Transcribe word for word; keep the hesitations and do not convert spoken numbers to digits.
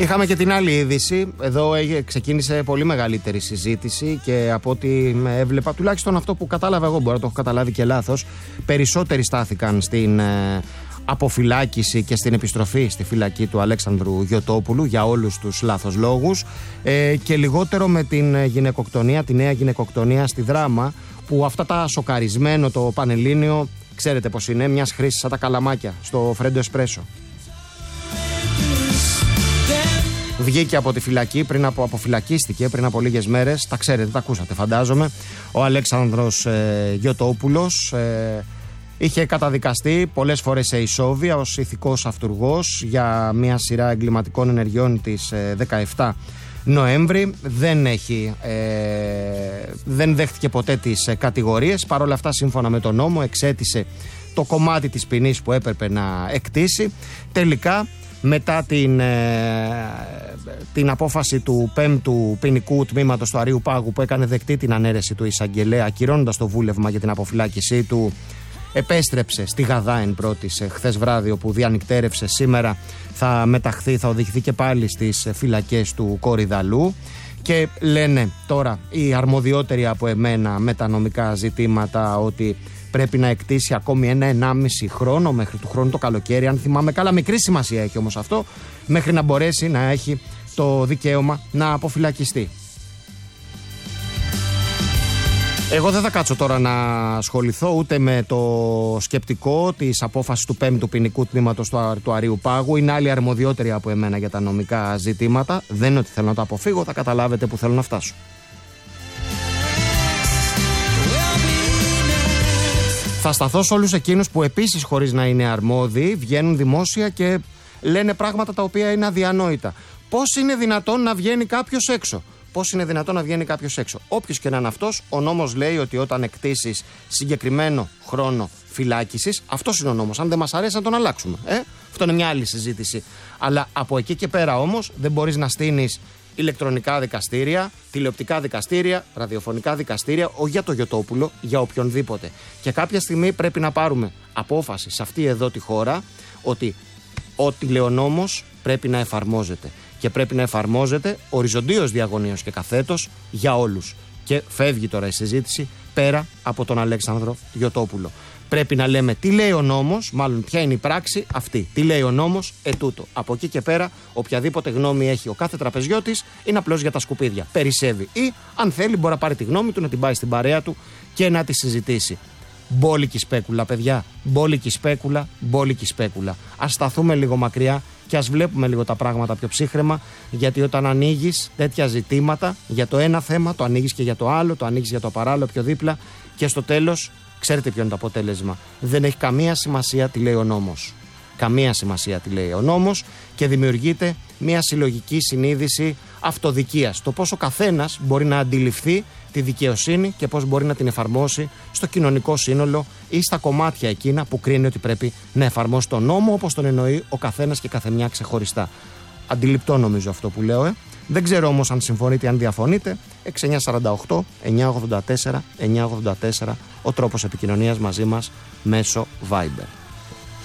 Είχαμε και την άλλη είδηση. Εδώ ξεκίνησε πολύ μεγαλύτερη συζήτηση και από ό,τι με έβλεπα, τουλάχιστον αυτό που κατάλαβα εγώ, μπορεί να το έχω καταλάβει και λάθος, περισσότεροι στάθηκαν στην ε, αποφυλάκηση και στην επιστροφή στη φυλακή του Αλέξανδρου Γιωτόπουλου για όλους τους λάθος λόγους ε, και λιγότερο με την γυναικοκτονία, τη νέα γυναικοκτονία στη Δράμα, που αυτά τα σοκαρισμένο το Πανελλήνιο, ξέρετε πως είναι, μιας χρήσης σαν τα καλαμάκια στο Φρέντο Εσπρέσο. Βγήκε από τη φυλακή, πριν από αποφυλακίστηκε πριν από λίγες μέρες. Τα ξέρετε, τα ακούσατε φαντάζομαι. Ο Αλέξανδρος ε, Γιωτόπουλος ε, είχε καταδικαστεί πολλές φορές σε ισόβια ως ηθικός αυτουργός για μια σειρά εγκληματικών ενεργειών της ε, δεκαεφτά Νοέμβρη. Δεν, έχει, ε, δεν δέχτηκε ποτέ τις ε, κατηγορίες. Παρ' όλα αυτά, σύμφωνα με τον νόμο, εξέτησε το κομμάτι της ποινής που έπρεπε να εκτίσει. Τελικά, μετά την, ε, την απόφαση του πέμπτου ποινικού τμήματος του Αρείου Πάγου, που έκανε δεκτή την ανέρεση του εισαγγελέα, ακυρώνοντας το βούλευμα για την αποφυλάκησή του, επέστρεψε στη Γαδά εν πρώτης χθες βράδυ, όπου διανυκτέρευσε. Σήμερα θα μεταχθεί, θα οδηγηθεί και πάλι στις φυλακές του Κορυδαλού. Και λένε τώρα οι αρμοδιότεροι από εμένα με τα νομικά ζητήματα ότι πρέπει να εκτίσει ακόμη ένα ενάμιση χρόνο μέχρι του χρόνου το καλοκαίρι. Αν θυμάμαι καλά, μικρή σημασία έχει όμως αυτό, μέχρι να μπορέσει να έχει το δικαίωμα να αποφυλακιστεί. Εγώ δεν θα κάτσω τώρα να ασχοληθώ ούτε με το σκεπτικό της απόφασης του πέμπτου ποινικού τμήματος του, του Αρείου Πάγου. Είναι άλλοι αρμοδιότεροι από εμένα για τα νομικά ζητήματα. Δεν είναι ότι θέλω να το αποφύγω, θα καταλάβετε που θέλω να φτάσω. Θα σταθώ σε όλους εκείνους που επίσης, χωρίς να είναι αρμόδιοι, βγαίνουν δημόσια και λένε πράγματα τα οποία είναι αδιανόητα. Πώς είναι δυνατόν να βγαίνει κάποιος έξω? Πώς είναι δυνατόν να βγαίνει κάποιος έξω? Όποιος και να είναι αυτός, ο νόμος λέει ότι όταν εκτίσεις συγκεκριμένο χρόνο φυλάκισης, αυτός είναι ο νόμος. Αν δεν μας αρέσει, να τον αλλάξουμε. Ε? Αυτό είναι μια άλλη συζήτηση. Αλλά από εκεί και πέρα όμως, δεν μπορείς να στείνεις ηλεκτρονικά δικαστήρια, τηλεοπτικά δικαστήρια, ραδιοφωνικά δικαστήρια, όχι για το Γιωτόπουλο, για οποιονδήποτε. Και κάποια στιγμή πρέπει να πάρουμε απόφαση σε αυτή εδώ τη χώρα ότι ό,τι λέει ο νόμος πρέπει να εφαρμόζεται. Και πρέπει να εφαρμόζεται οριζοντίως, διαγωνίως και καθέτος για όλους. Και φεύγει τώρα η συζήτηση πέρα από τον Αλέξανδρο Γιωτόπουλο. Πρέπει να λέμε τι λέει ο νόμος, μάλλον ποια είναι η πράξη αυτή. Τι λέει ο νόμος, ετούτο. Από εκεί και πέρα, οποιαδήποτε γνώμη έχει ο κάθε τραπεζιώτης είναι απλώς για τα σκουπίδια. Περισσεύει. Ή, αν θέλει, μπορεί να πάρει τη γνώμη του, να την πάει στην παρέα του και να τη συζητήσει. Μπόλικη σπέκουλα, παιδιά. Μπόλικη σπέκουλα, μπόλικη σπέκουλα. Ας σταθούμε λίγο μακριά και ας βλέπουμε λίγο τα πράγματα πιο ψύχραιμα, γιατί όταν ανοίγεις τέτοια ζητήματα για το ένα θέμα, το ανοίγεις και για το άλλο, το ανοίγεις για το παράλληλο πιο δίπλα και στο τέλος, ξέρετε ποιο είναι το αποτέλεσμα? Δεν έχει καμία σημασία τι λέει ο νόμος. Καμία σημασία τι λέει ο νόμος και δημιουργείται μια συλλογική συνείδηση αυτοδικίας. Το πώς ο καθένας μπορεί να αντιληφθεί τη δικαιοσύνη και πώς μπορεί να την εφαρμόσει στο κοινωνικό σύνολο ή στα κομμάτια εκείνα που κρίνει ότι πρέπει να εφαρμόσει τον νόμο όπως τον εννοεί ο καθένας και καθεμιά ξεχωριστά. Αντιληπτό νομίζω αυτό που λέω, ε. Δεν ξέρω όμως αν συμφωνείτε ή αν διαφωνείτε. έξι εννιά σαράντα οκτώ εννιακόσια ογδόντα τέσσερα εννιακόσια ογδόντα τέσσερα ο τρόπος επικοινωνίας μαζί μας μέσω Viber.